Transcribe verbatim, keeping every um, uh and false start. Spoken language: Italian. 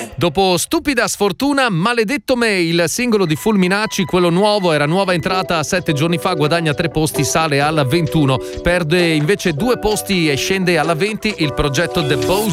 Dopo Stupida sfortuna, Maledetto me, il singolo di Fulminacci, quello nuovo, era nuova entrata sette giorni fa, guadagna tre posti, sale alla ventuno, perde invece due posti e scende alla venti il progetto The Bows